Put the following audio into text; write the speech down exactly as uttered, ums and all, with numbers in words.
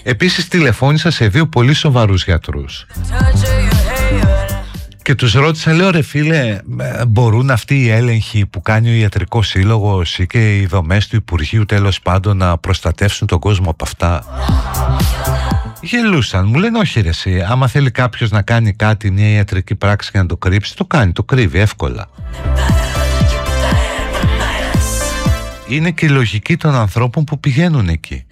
Επίσης τηλεφώνησα σε δύο πολύ σοβαρούς γιατρούς και τους ρώτησα, λέω, ρε φίλε, μπορούν αυτοί οι έλεγχοι που κάνει ο Ιατρικός Σύλλογος ή και οι δομές του Υπουργείου τέλος πάντων να προστατεύσουν τον κόσμο από αυτά? Γελούσαν, μου λένε όχι ρε εσύ, άμα θέλει κάποιος να κάνει κάτι, μια ιατρική πράξη και να το κρύψει, το κάνει, το κρύβει εύκολα. Είναι και η λογική των ανθρώπων που πηγαίνουν εκεί.